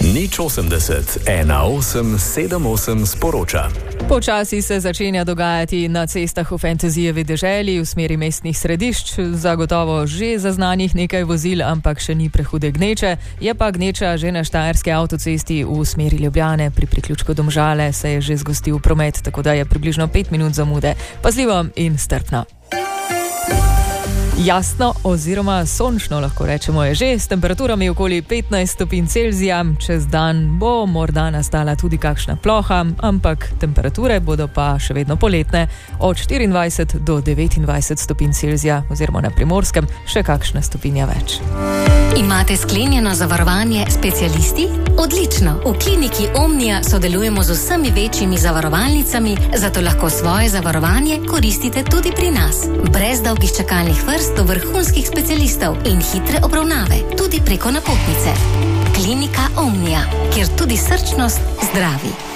Nič 80 1878 sporoča. Počasi se začenja dogajati na cestah v Fantazijevi deželi v smeri mestnih središč. Zagotovo že zaznanih nekaj vozil, ampak še ni prehude gneče. Je pa gneča že na štajerski avtocesti v smeri Ljubljane. Pri priključku Domžale se je že zgostil promet, tako da je približno 5 minut zamude. Pazljivo in strpno. Jasno oziroma sončno lahko rečemo je že, s temperaturami okoli 15 stopinj Celzija. Čez dan bo morda nastala tudi kakšna ploha, ampak temperature bodo pa še vedno poletne, od 24 do 29 stopinj Celzija oziroma na Primorskem še kakšna stopinja več. Imate sklenjeno zavarovanje specialisti? Odlično! V kliniki Omnia sodelujemo z vsemi večjimi zavarovalnicami, zato lahko svoje zavarovanje koristite tudi pri nas. Brez dolgih čakalnih vrst do vrhunskih specialistov in hitre obravnave, tudi preko napotnice. Klinika Omnia, kjer tudi srčnost zdravi.